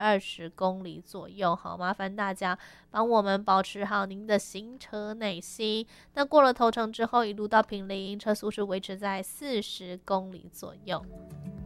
20公里左右。好，麻烦大家帮我们保持好您的行车内心。那过了头城之后，一路到坪林，车速是维持在40公里左右。